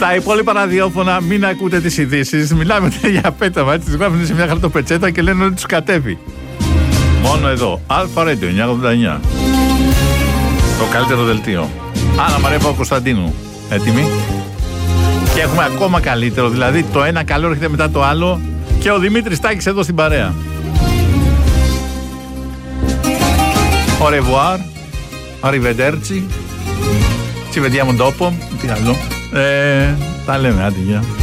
Στα υπόλοιπα ραδιόφωνα μην ακούτε τις ειδήσεις. Μιλάμε για πέταμα, έτσι τις γράφουν σε μια χαρτοπετσέτα και λένε ότι τους κατέβει. Μόνο εδώ, Αλφα Radio 989. Το καλύτερο δελτίο. Άννα Μαρία Παπα-Κωνσταντίνου. Έτοιμοι? Και έχουμε ακόμα καλύτερο, δηλαδή το ένα καλό έρχεται μετά το άλλο. Και ο Δημήτρης Τάκης εδώ στην παρέα. Au revoir, arrivederci, ci vediamo dopo. Τι άλλο? Τα λέμε, άντε, γεια.